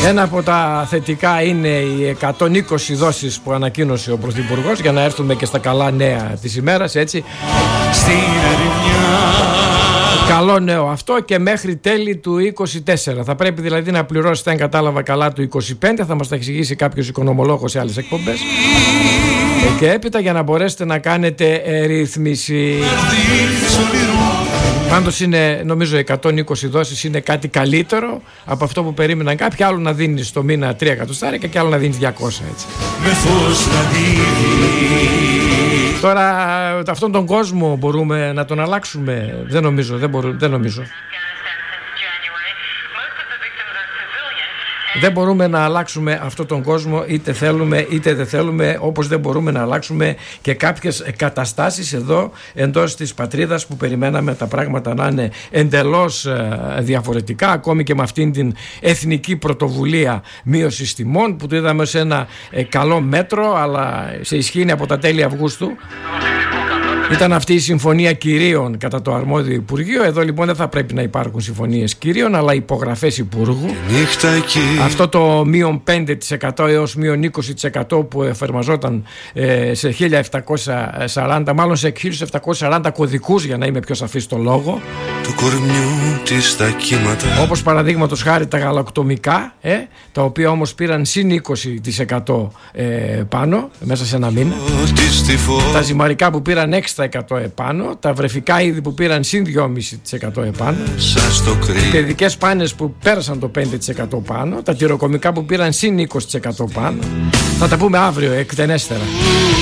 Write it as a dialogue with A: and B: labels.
A: Ένα από τα θετικά είναι οι 120 δόσεις που ανακοίνωσε ο Πρωθυπουργός, για να έρθουμε και στα καλά νέα της ημέρας, έτσι. Καλό νέο αυτό, και μέχρι τέλη του 24. Θα πρέπει δηλαδή να πληρώσετε, αν κατάλαβα καλά, του 25. Θα μας τα εξηγήσει κάποιος οικονομολόγος σε άλλες εκπομπές. Και έπειτα για να μπορέσετε να κάνετε ρύθμιση. Πάντως είναι, νομίζω, 120 δόσεις είναι κάτι καλύτερο από αυτό που περίμεναν κάποιοι. Άλλο να δίνεις στο μήνα 3 εκατοστάρικα και άλλο να δίνεις 200, έτσι. Τώρα αυτόν τον κόσμο μπορούμε να τον αλλάξουμε? Δεν νομίζω, δεν νομίζω. Δεν μπορούμε να αλλάξουμε αυτόν τον κόσμο, είτε θέλουμε είτε δεν θέλουμε, όπως δεν μπορούμε να αλλάξουμε και κάποιες καταστάσεις εδώ εντός της πατρίδας που περιμέναμε τα πράγματα να είναι εντελώς διαφορετικά, ακόμη και με αυτήν την εθνική πρωτοβουλία μείωσης τιμών που το είδαμε σε ένα καλό μέτρο, αλλά σε ισχύ από τα τέλη Αυγούστου. Ήταν αυτή η συμφωνία κυρίων κατά το αρμόδιο Υπουργείο. Εδώ λοιπόν δεν θα πρέπει να υπάρχουν συμφωνίες κυρίων, αλλά υπογραφές Υπουργού. Αυτό το μείον 5% έως μείον 20% που εφαρμοζόταν σε 1740, μάλλον σε 1740 κωδικούς, για να είμαι πιο σαφής στο λόγο. Του κορμιού της τα κύματα. Όπως παραδείγματος χάρη τα γαλακτομικά, τα οποία όμως πήραν συν 20% πάνω μέσα σε ένα μήνα. Τα ζυμαρικά που πήραν 6% επάνω, τα βρεφικά είδη που πήραν συν 2,5% επάνω, οι παιδικές πάνες που πέρασαν το 5% πάνω, τα τυροκομικά που πήραν συν 20% πάνω. Θα τα πούμε αύριο εκτενέστερα.